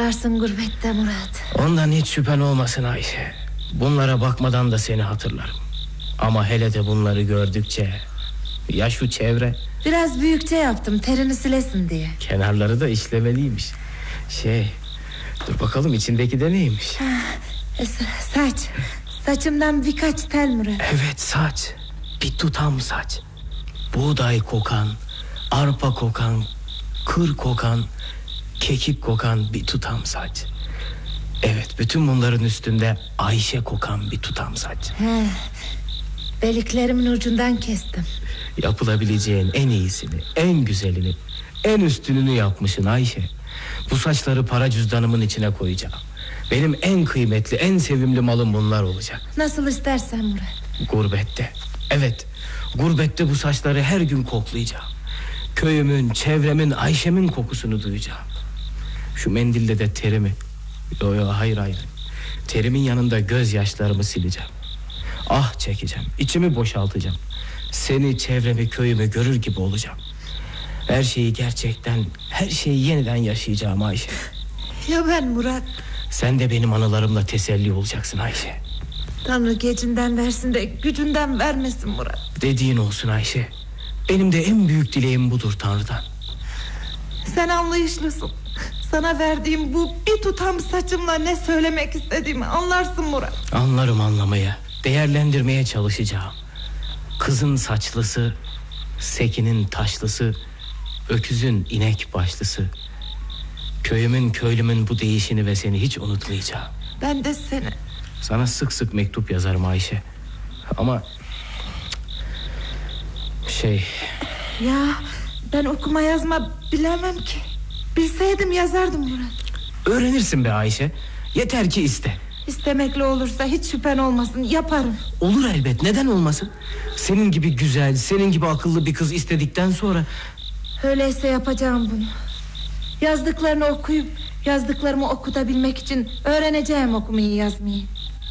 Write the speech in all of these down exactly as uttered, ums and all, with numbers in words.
yaparsın gurbette Murat. Ondan hiç şüphen olmasın Ayşe. Bunlara bakmadan da seni hatırlarım. Ama hele de bunları gördükçe, ya şu çevre. Biraz büyükçe yaptım, terini silesin diye. Kenarları da işlemeliymiş. Şey, dur bakalım içindeki de neymiş? Ha, saç. Saçımdan birkaç tel Murat. Evet, saç. Bir tutam saç. Buğday kokan, arpa kokan, kır kokan, kekik kokan bir tutam saç. Evet, bütün bunların üstünde Ayşe kokan bir tutam saç. He, beliklerimin ucundan kestim. Yapılabileceğin en iyisini, en güzelini, en üstününü yapmışsın Ayşe. Bu saçları para cüzdanımın içine koyacağım. Benim en kıymetli, en sevimli malım bunlar olacak. Nasıl istersen Murat. Gurbette. Evet, gurbette bu saçları her gün koklayacağım. Köyümün, çevremin, Ayşe'min kokusunu duyacağım. Şu mendille de terimi, yo yo hayır hayır, terimin yanında gözyaşlarımı sileceğim. Ah çekeceğim, içimi boşaltacağım. Seni, çevremi, köyümü görür gibi olacağım. Her şeyi gerçekten, her şeyi yeniden yaşayacağım Ayşe. Ya ben Murat? Sen de benim anılarımla teselli olacaksın Ayşe. Tanrı gecinden versin de gücünden vermesin Murat. Dediğin olsun Ayşe. Benim de en büyük dileğim budur Tanrı'dan. Sen anlayışlısın. Sana verdiğim bu bir tutam saçımla ne söylemek istediğimi anlarsın Murat. Anlarım, anlamaya, değerlendirmeye çalışacağım. Kızın saçlısı, sekinin taşlısı, öküzün inek başlısı. Köyümün, köylümün bu değişini ve seni hiç unutmayacağım. Ben de seni. Sana sık sık mektup yazarım Ayşe. Ama şey... Ya ben okuma yazma bilemem ki. Bilseydim yazardım Murat. Öğrenirsin be Ayşe. Yeter ki iste. İstemekle olursa hiç şüphen olmasın, yaparım. Olur elbet, neden olmasın? Senin gibi güzel, senin gibi akıllı bir kız istedikten sonra... Öyleyse yapacağım bunu. Yazdıklarını okuyup yazdıklarımı okutabilmek için öğreneceğim okumayı yazmayı.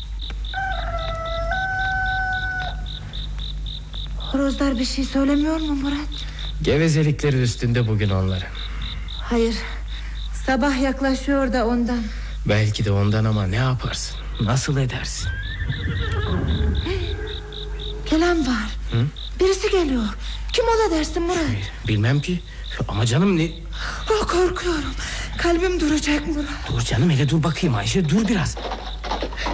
Horozlar bir şey söylemiyor mu Murat? Gevezelikleri üstünde bugün onların. Hayır, sabah yaklaşıyor da ondan. Belki de ondan ama ne yaparsın? Nasıl edersin? Gelen var. Hı? Birisi geliyor. Kim o da dersin Murat? Bilmem ki. Ama canım ne... Oh, korkuyorum. Kalbim duracak Murat. Dur canım, hele dur bakayım Ayşe, dur biraz.